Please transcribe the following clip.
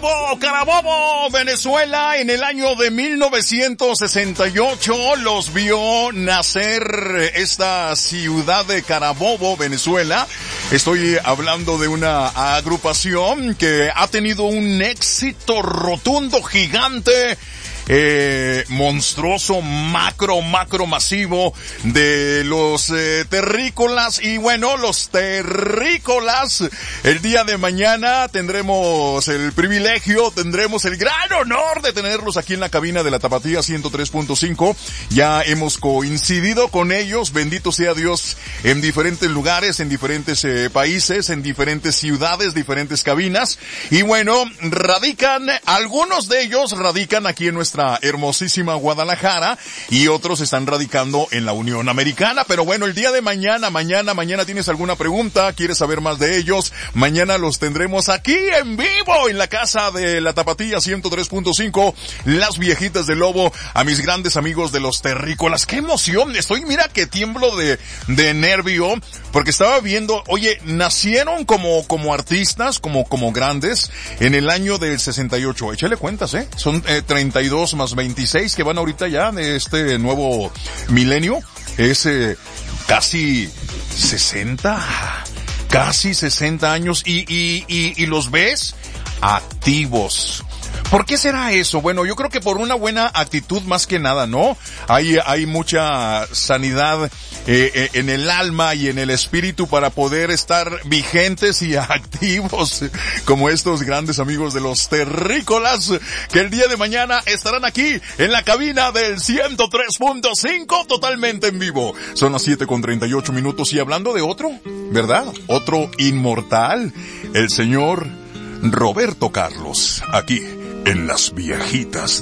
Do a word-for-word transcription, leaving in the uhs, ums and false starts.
Carabobo, Carabobo, Venezuela, en el año de mil novecientos sesenta y ocho los vio nacer esta ciudad de Carabobo, Venezuela. Estoy hablando de una agrupación que ha tenido un éxito rotundo, gigante, Eh, monstruoso, macro, macro masivo de los eh, terrícolas. Y bueno, los terrícolas, el día de mañana tendremos el privilegio, tendremos el gran honor de tenerlos aquí en la cabina de la Tapatía ciento tres punto cinco. Ya hemos coincidido con ellos, bendito sea Dios, en diferentes lugares, en diferentes eh, países, en diferentes ciudades, diferentes cabinas. Y bueno, radican, algunos de ellos radican aquí en nuestra hermosísima Guadalajara y otros están radicando en la Unión Americana. Pero bueno, el día de mañana, mañana, mañana tienes alguna pregunta, quieres saber más de ellos, mañana los tendremos aquí en vivo en la casa de la Tapatía ciento tres punto cinco, las viejitas del Lobo, a mis grandes amigos de los terrícolas. ¡Qué emoción! Estoy, mira que tiemblo de, de nervio, porque estaba viendo, oye, nacieron como, como artistas, como, como grandes, en el año del sesenta y ocho. Échale cuentas, ¿eh? Son eh, treinta y dos más veintiséis que van ahorita ya de este nuevo milenio. Es eh, casi sesenta, casi sesenta años y, y, y, y los ves activos. ¿Por qué será eso? Bueno, yo creo que por una buena actitud más que nada, ¿no? Hay, hay mucha sanidad eh, eh, en el alma y en el espíritu para poder estar vigentes y activos como estos grandes amigos de los terrícolas que el día de mañana estarán aquí en la cabina del ciento tres punto cinco totalmente en vivo. Son las siete con treinta y ocho minutos y hablando de otro, ¿verdad? Otro inmortal, el señor Roberto Carlos, aquí en Las Viejitas